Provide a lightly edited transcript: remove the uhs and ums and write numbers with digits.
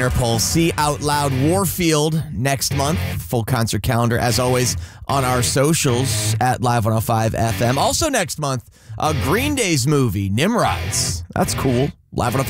Interpol, See Out Loud, Warfield next month. Full concert calendar, as always, on our socials at Live 105 FM. Also next month, Green Day's movie, Nimrods. That's cool. Live 105.